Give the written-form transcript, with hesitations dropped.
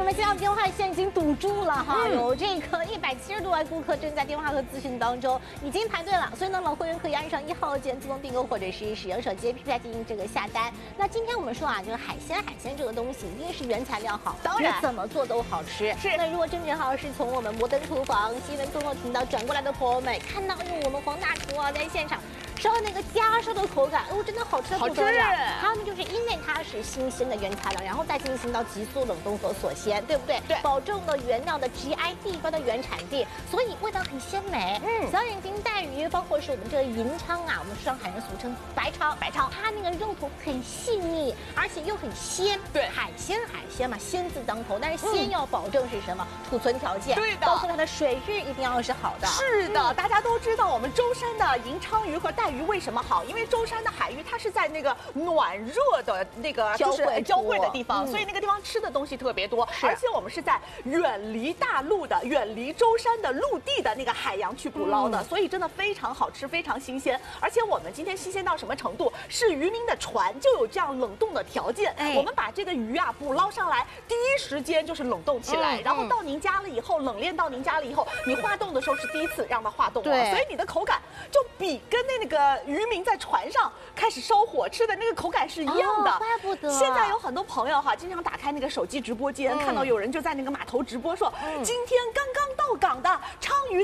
们现在电话线已经堵住了哈，有这个170多位顾客正在电话和咨询当中，已经排队了。所以呢，老会员可以按上1号键自动订购，或者是使用手机 APP 来进行这个下单。那今天我们说啊，就是海鲜这个东西一定是原材料好， 当然怎么做都好吃。 是。 那如果正好是从我们摩登厨房新闻综合频道转过来的朋友们，看到我们黄大厨啊在现场烧那个家烧的口感，哦，真的好吃的不得了。他们就是因为它是新鲜的原材料，然后再进行到急速冷冻和锁鲜，对不对？ 对， 保证了原料的 GI 地方的原产地，所以味道很鲜美。小眼睛带鱼，包括是我们这个银鲳啊，我们上海人俗称白鲳，它那个肉头很细腻，而且又很鲜。 对， 海鲜嘛，鲜字当头，但是鲜要保证是什么？储存条件。 对的， 包括它的水质一定要是好的。 是的，大家都知道我们舟山的银鲳鱼和带鱼为什么好？因为舟山的海域它是在那个暖热的那个就是交汇的地方，所以那个地方吃的东西特别多，而且我们是在远离大陆的、远离舟山的陆地的那个海洋去捕捞的，所以真的非常好吃，非常新鲜。而且我们今天新鲜到什么程度？是渔民的船就有这样冷冻的条件，我们把这个鱼啊捕捞上来，第一时间就是冷冻起来，然后到您家了以后，冷链到您家了以后，你化冻的时候是第一次让它化冻了，所以你的口感就比跟那个渔民在船上开始烧火吃的那个口感是一样的。 怪不得现在有很多朋友哈，经常打开那个手机直播间，看到有人就在那个码头直播说，今天刚刚到港的鲳鱼